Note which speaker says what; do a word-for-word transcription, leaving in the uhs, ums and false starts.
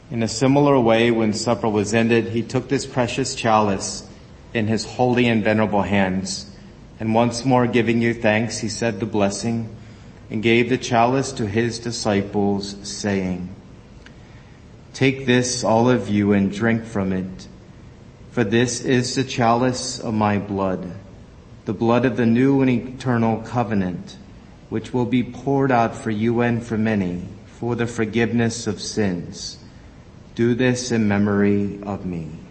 Speaker 1: In a similar way, when supper was ended, he took this precious chalice in his holy and venerable hands, and once more giving you thanks, he said the blessing and gave the chalice to his disciples, saying, "Take this, all of you, and drink from it, for this is the chalice of my blood, the blood of the new and eternal covenant, which will be poured out for you and for many for the forgiveness of sins. Do this in memory of me."